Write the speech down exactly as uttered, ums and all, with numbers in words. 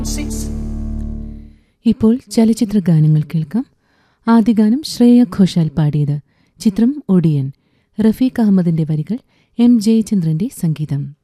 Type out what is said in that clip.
ഇപ്പോൾ ചലച്ചിത്ര ഗാനങ്ങൾ കേൾക്കാം. ആദ്യ ഗാനം ശ്രേയ ഘോഷാൽ പാടിയത്. ചിത്രം ഒടിയൻ. റഫീഖ് അഹമ്മദിന്റെ വരികൾ, എം ജയചന്ദ്രന്റെ സംഗീതം.